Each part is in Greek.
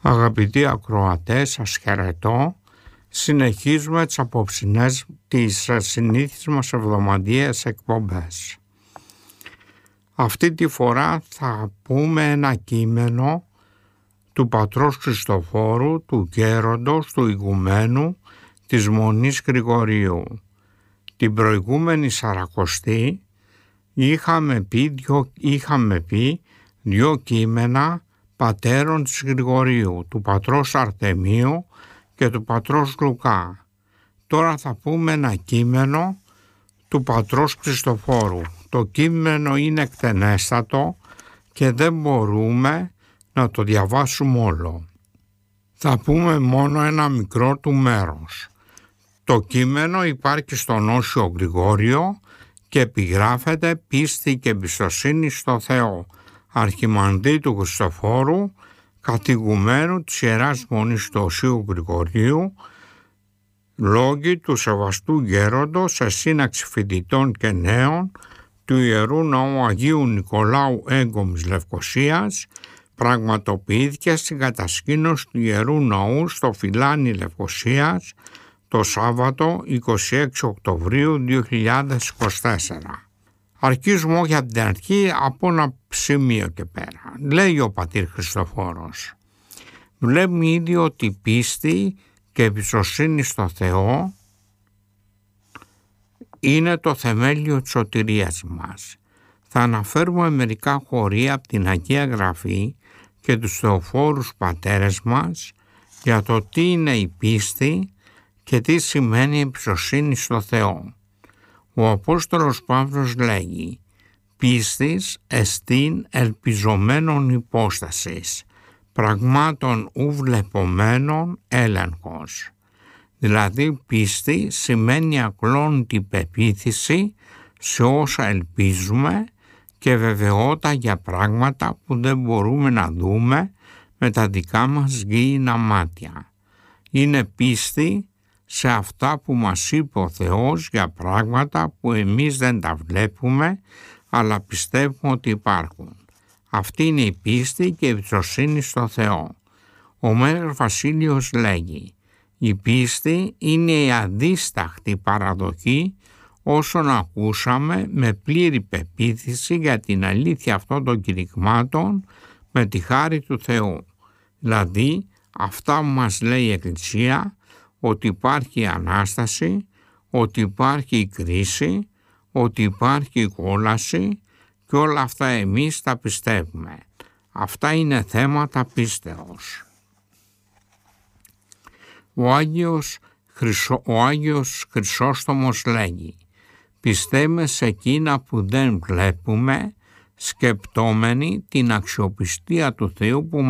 Αγαπητοί ακροατές, σας χαιρετώ. Συνεχίζουμε τις συνήθεις μας εβδομαδιαίες εκπομπές. Αυτή τη φορά θα πούμε ένα κείμενο του πατρός Χριστοφόρου, του γέροντος, του ηγουμένου της Μονής Γρηγορίου. Την προηγούμενη Σαρακοστή είχαμε πει δύο κείμενα πατέρων της Γρηγορίου, του πατρός Αρτεμίου και του πατρός Λουκά. Τώρα θα πούμε ένα κείμενο του πατρός Χριστοφόρου. Το κείμενο είναι εκτενέστατο και δεν μπορούμε να το διαβάσουμε όλο. Θα πούμε μόνο ένα μικρό του μέρος. Το κείμενο υπάρχει στον Όσιο Γρηγόριο και επιγράφεται πίστη και εμπιστοσύνη στο Θεό, αρχιμανδρίτου του Χριστοφόρου, κατηγουμένου της Ιεράς Μονής του Οσίου Γρηγορίου, λόγοι του σεβαστού γέροντος σε σύναξη φοιτητών και νέων του Ιερού Ναού Αγίου Νικολάου Έγκομης Λευκωσίας, πραγματοποιήθηκε στην κατασκήνωση του Ιερού Ναού στο Φιλάνι Λευκωσίας το Σάββατο 26 Οκτωβρίου 2024. Αρχίζουμε όχι από την αρχή, από ένα σημείο και πέρα. Λέει ο πατήρ Χριστοφόρος: βλέπουμε ήδη ότι πίστη και εμπιστοσύνη στο Θεό είναι το θεμέλιο της σωτηρίας μας. Θα αναφέρουμε μερικά χωρία από την Αγία Γραφή και τους θεοφόρους πατέρες μας για το τι είναι η πίστη και τι σημαίνει εμπιστοσύνη στο Θεό. Ο Απόστολος Παύλος λέγει: πίστης εστίν ελπιζομένων υπόστασης, πραγμάτων ου βλεπομένων έλεγχος. Δηλαδή πίστη σημαίνει ακλόνητη πεποίθηση σε όσα ελπίζουμε και βεβαιότητα για πράγματα που δεν μπορούμε να δούμε με τα δικά μας γήινα μάτια. Είναι πίστη σε αυτά που μας είπε ο Θεός για πράγματα που εμείς δεν τα βλέπουμε αλλά πιστεύουμε ότι υπάρχουν. Αυτή είναι η πίστη και η εμπιστοσύνη στο Θεό. Ο Μέγας Βασίλειος λέγει: η πίστη είναι η αντίσταχτη παραδοχή όσων ακούσαμε με πλήρη πεποίθηση για την αλήθεια αυτών των κηρυγμάτων με τη χάρη του Θεού. Δηλαδή αυτά που μας λέει η Εκκλησία, ότι υπάρχει η Ανάσταση, ότι υπάρχει η κρίση, ότι υπάρχει η κόλαση και όλα αυτά εμείς τα πιστεύουμε. Αυτά είναι θέματα πίστεως. Ο Άγιος Χρυσόστομος λέγει: πιστεύουμε σε εκείνα που δεν βλέπουμε, σκεπτόμενοι την αξιοπιστία του Θεού που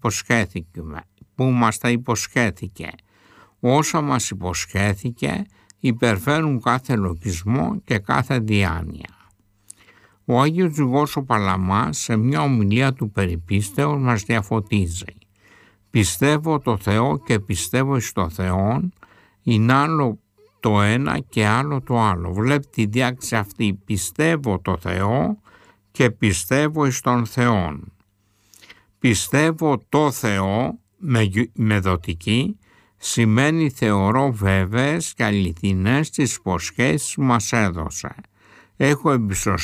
μας τα υποσχέθηκε. Όσα μας υποσχέθηκε υπερφέρουν κάθε λογισμό και κάθε διάνοια. Ο Άγιος Ζυγός ο Παλαμάς σε μια ομιλία του περί πίστεως μας διαφωτίζει: πιστεύω το Θεό και πιστεύω εις το Θεόν, είναι άλλο το ένα και άλλο το άλλο. Βλέπει τη διάκριση αυτή: πιστεύω το Θεό και πιστεύω εις τον Θεόν. Πιστεύω το Θεό με δοτική σημαίνει θεωρώ βέβαιες και αληθινές τις υποσχέσεις που μας έδωσε. Έχω